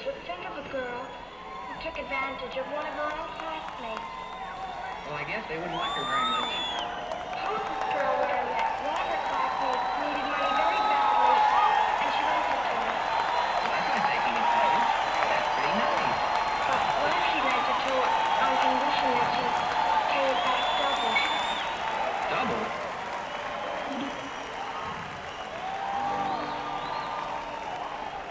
would think of a girl who took advantage of one of her own classmates? Well, I guess they wouldn't like her very much. Suppose this girl